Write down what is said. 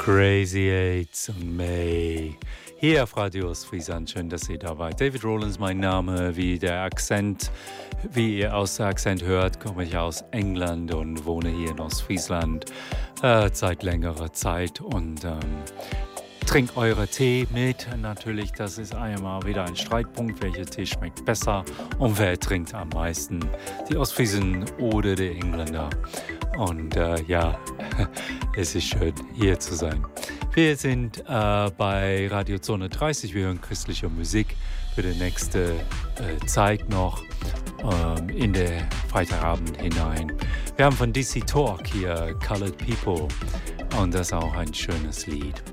Crazy Eights und May. Hier auf Radio Ostfriesland, schön, dass ihr da wart. David Rowlands mein Name, wie ihr aus der Akzent hört, komme ich aus England und wohne hier in Ostfriesland seit längerer Zeit und trinkt eure Tee mit. Natürlich, das ist einmal wieder ein Streitpunkt, welcher Tee schmeckt besser und wer trinkt am meisten, die Ostfriesen oder die Engländer. Und ja, es ist schön, hier zu sein. Wir sind bei Radio Zone 30, wir hören christliche Musik für die nächste Zeit noch in den Freitagabend hinein. Wir haben von DC Talk hier Colored People und das ist auch ein schönes Lied.